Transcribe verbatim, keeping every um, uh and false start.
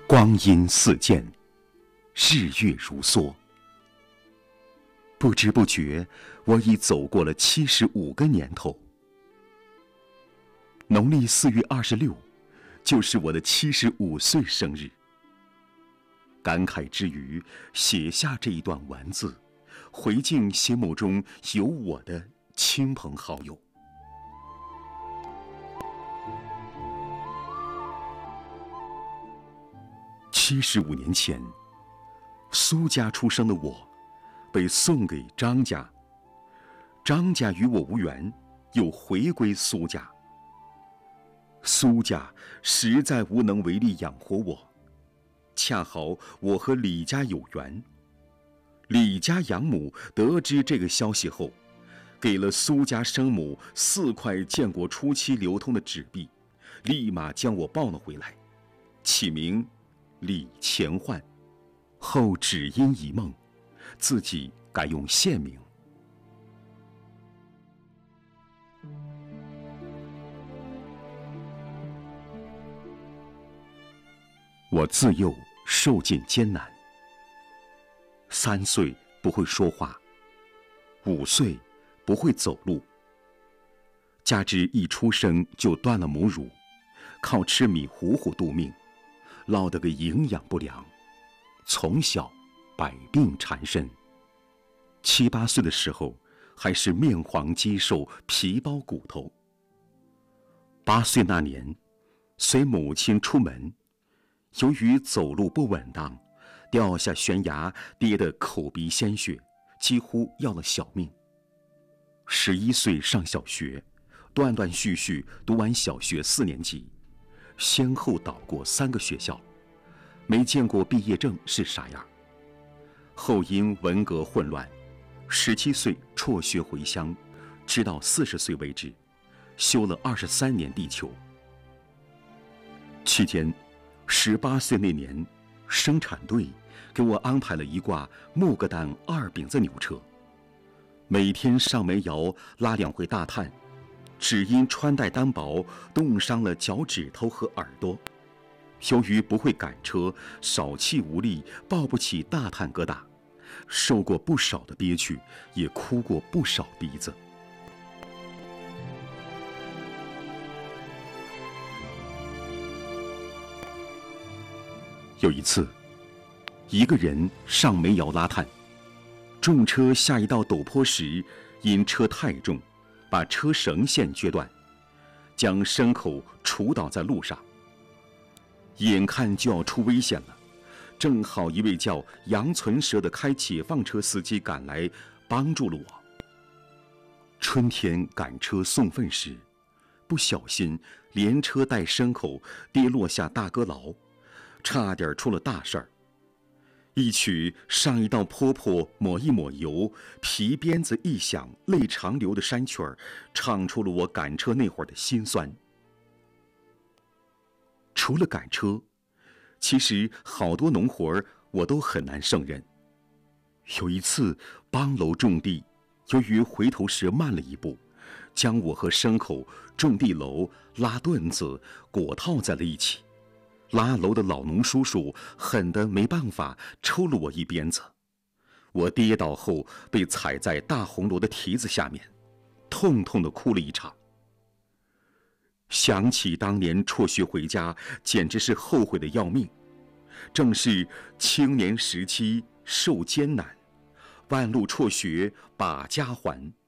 光阴似箭，日月如梭。不知不觉，我已走过了七十五个年头。农历四月二十六，就是我的七十五岁生日。感慨之余，写下这一段文字，回敬心目中有我的亲朋好友。七十五年前，苏家出生的我，被送给张家。张家与我无缘，又回归苏家。苏家实在无能为力养活我，恰好我和李家有缘。李家养母得知这个消息后，给了苏家生母四块建国初期流通的纸币，立马将我抱了回来，起名李乾焕，后只因一梦，自己改用现名。我自幼受尽艰难，三岁不会说话，五岁不会走路，加之一出生就断了母乳，靠吃米糊糊度命，落得个营养不良，从小百病缠身。七八岁的时候，还是面黄肌瘦、皮包骨头。八岁那年，随母亲出门，由于走路不稳当，掉下悬崖，跌得口鼻鲜血，几乎要了小命。十一岁上小学，断断续续读完小学四年级，先后倒过三个学校，没见过毕业证是啥样。后因文革混乱，十七岁辍学回乡，直到四十岁为止，修了二十三年地球。期间，十八岁那年，生产队给我安排了一挂木疙瘩二饼子牛车，每天上煤窑拉两回大炭，只因穿戴单薄，冻伤了脚趾头和耳朵。由于不会赶车，少气无力，抱不起大炭疙瘩，受过不少的憋屈，也哭过不少鼻子。有一次，一个人上煤窑拉炭，重车下一道陡坡时，因车太重，把车绳线撅断，将牲口杵倒在路上。眼看就要出危险了，正好一位叫杨存蛇的开解放车司机赶来，帮助了我。春天赶车送粪时，不小心连车带牲口跌落下大哥牢，差点出了大事儿。一曲上一道坡坡抹一抹油，皮鞭子一响泪长流的山曲儿，唱出了我赶车那会儿的辛酸。除了赶车，其实好多农活儿我都很难胜任。有一次帮楼种地，由于回头时慢了一步，将我和牲口、种地楼、拉墩子裹套在了一起。拉楼的老农叔叔狠得没办法，抽了我一鞭子。我跌倒后被踩在大红楼的蹄子下面，痛痛地哭了一场。想起当年辍学回家，简直是后悔的要命。正是青年时期受艰难，半路辍学把家还，